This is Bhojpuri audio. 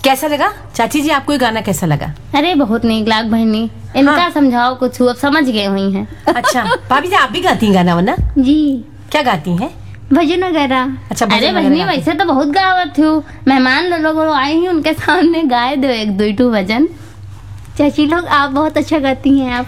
कैसा लगा चाची जी, आपको ये गाना कैसा लगा? अरे बहुत नीक लाग बहनी, इनका समझाओ कुछ, अब समझ गए हुई हैं। अच्छा भाभी जी, आप भी गाती हैं गाना वाना? जी। क्या गाती हैं? भजन वगैरह। अच्छा, अरे बहनी वैसे तो बहुत गावत हूँ, मेहमान लोग आए ही उनके सामने गाए दो एक दो भजन। चाची लोग आप बहुत अच्छा गाती हैं आप।